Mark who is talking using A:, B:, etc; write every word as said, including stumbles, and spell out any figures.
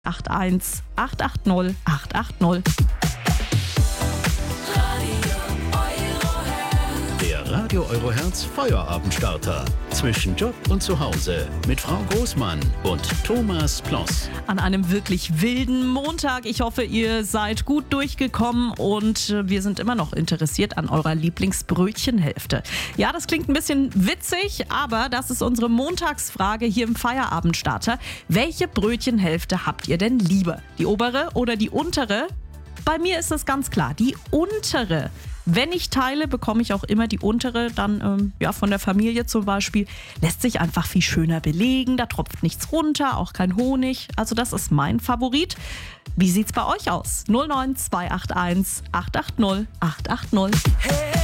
A: acht eins acht acht null acht acht null.
B: Der Radio Eurohertz Feierabenstarter. Zwischen Job und Zuhause mit Frau Großmann und Thomas Ploss.
A: An einem wirklich wilden Montag. Ich hoffe, ihr seid gut durchgekommen und wir sind immer noch interessiert an eurer Lieblingsbrötchenhälfte. Ja, das klingt ein bisschen witzig, aber das ist unsere Montagsfrage hier im Feierabendstarter. Welche Brötchenhälfte habt ihr denn lieber? Die obere oder die untere? Bei mir ist es ganz klar, die untere. Wenn ich teile, bekomme ich auch immer die untere, dann ähm, ja, von der Familie zum Beispiel. Lässt sich einfach viel schöner belegen, da tropft nichts runter, auch kein Honig. Also das ist mein Favorit. Wie sieht's bei euch aus? null neun zwei acht eins acht acht null acht acht null.